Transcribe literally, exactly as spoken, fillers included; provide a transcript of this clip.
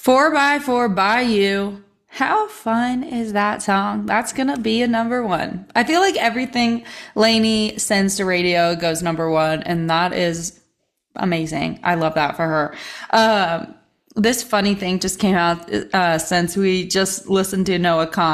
Four by four by you. How fun is that song? That's gonna be a number one. I feel like everything Lainey sends to radio goes number one, and that is amazing. I love that for her. Um, this funny thing just came out uh, since we just listened to Noah Khan.